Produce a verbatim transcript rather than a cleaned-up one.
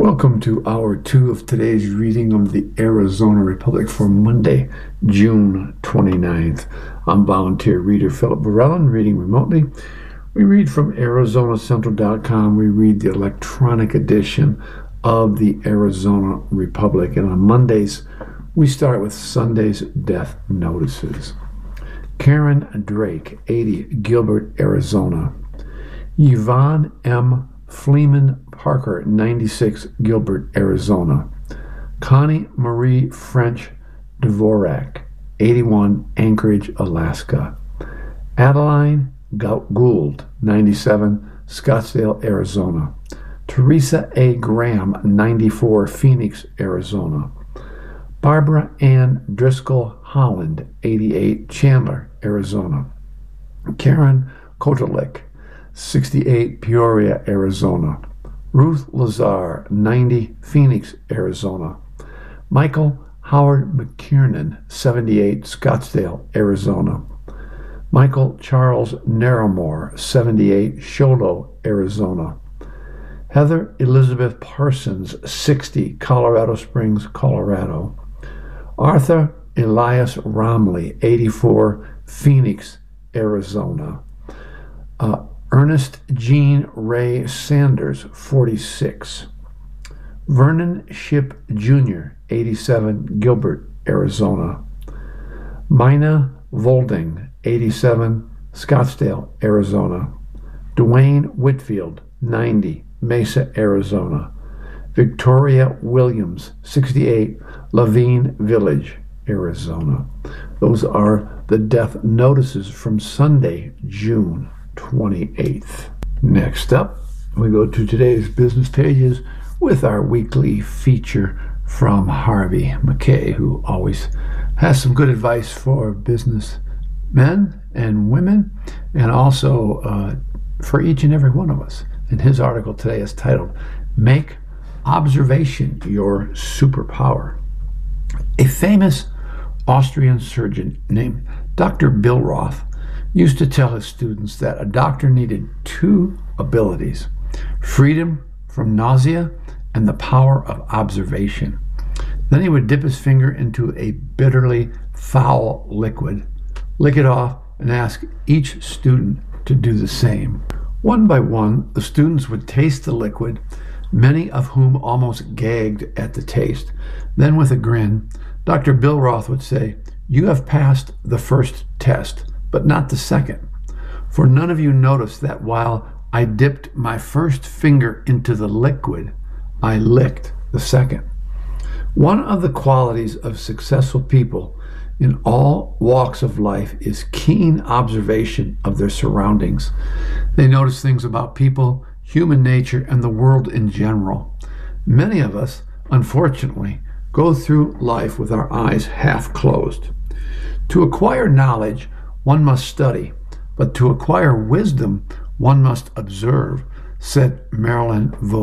Welcome to hour two of today's reading of the Arizona Republic for Monday, June twenty-ninth. I'm volunteer reader Philip Varellin, reading remotely. We read from Arizona Central dot com. We read the electronic edition of the Arizona Republic. And on Mondays, we start with Sunday's death notices. Karen Drake, eighty, Gilbert, Arizona. Yvonne M. Fleeman Parker, ninety-six, Gilbert, Arizona. Connie Marie French Dvorak, eighty-one, Anchorage, Alaska. Adeline Gould, ninety-seven, Scottsdale, Arizona. Teresa A. Graham, ninety-four, Phoenix, Arizona. Barbara Ann Driscoll Holland, eighty-eight, Chandler, Arizona. Karen Kotelik, sixty-eight, Peoria, Arizona. Ruth Lazar, ninety, Phoenix, Arizona. Michael Howard McKiernan, seventy-eight, Scottsdale, Arizona. Michael Charles Narramore, seventy-eight, Shodo, Arizona. Heather Elizabeth Parsons, sixty, Colorado Springs, Colorado. Arthur Elias Romley, eighty-four, Phoenix, Arizona. Uh, Ernest Jean Ray Sanders, forty-six. Vernon Ship Junior, eighty-seven, Gilbert, Arizona. Mina Volding, eighty-seven, Scottsdale, Arizona. Dwayne Whitfield, ninety, Mesa, Arizona. Victoria Williams, sixty-eight, Lavine Village, Arizona. Those are the death notices from Sunday, June twenty-eighth. Next up, we go to today's business pages with our weekly feature from Harvey McKay, who always has some good advice for business men and women, and also uh, for each and every one of us. And his article today is titled, Make Observation Your Superpower. A famous Austrian surgeon named Doctor Billroth used to tell his students that a doctor needed two abilities: freedom from nausea and the power of observation. Then he would dip his finger into a bitterly foul liquid, lick it off, and ask each student to do the same. One by one, the students would taste the liquid, many of whom almost gagged at the taste. Then with a grin, Doctor Billroth would say, "You have passed the first test, but not the second. For none of you noticed that while I dipped my first finger into the liquid, I licked the second." One of the qualities of successful people in all walks of life is keen observation of their surroundings. They notice things about people, human nature, and the world in general. Many of us, unfortunately, go through life with our eyes half closed. To acquire knowledge, one must study, but to acquire wisdom, one must observe, said Marilyn Vo.